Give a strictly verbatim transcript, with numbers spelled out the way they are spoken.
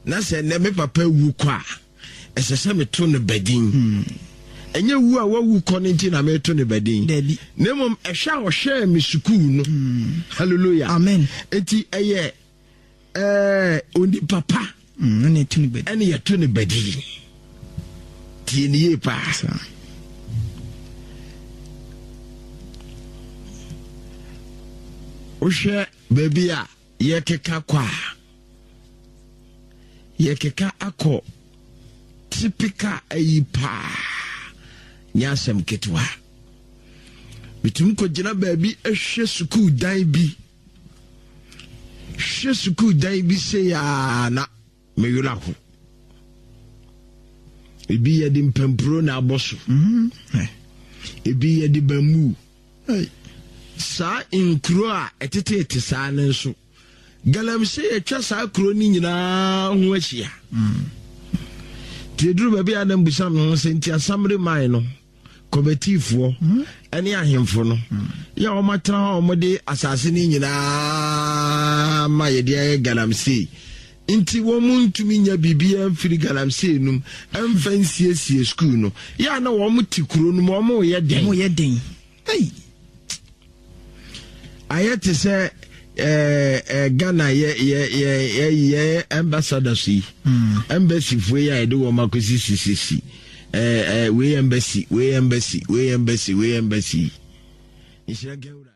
na se ne me papa wu kwa esese me to ne badin enye wu a wawu kɔ ne nti na me to ne badin ne mom ehwa wo hwe me sukuu no hallelujah amen enti eye eh oni papa mm ne to ne badin ene ye to ne badin ti ni ye pa o hwe baby a ye keka kwa ye keka akɔ typical ayipa nyasem ketwa bitum ko gina baabi ehwe sukuu dan bi hwe sukuu dan bi se ya na meyula ho ebi ye di mpempro na aboso mhm ebi ye di bamu sa inkro a etete ete sa na nso galamse etwa sa kro ni nyina ho ahia mhm Tidru baby adam busam no senti asamre mai no kobetifo ene ahemfo no ya o matra ha o mode asase ni nyina ma ye de galamse inti wo muntumi nya bibia mfiri galamse num amfansie sie school no ya na wo mutikuro no mo mo ye den mo ye den hey ayete se eh eh Ghana ye ye ye ye ambassadors yi embassy fo ya edo wo makosi sisi eh eh we embassy we embassy we embassy we embassy isha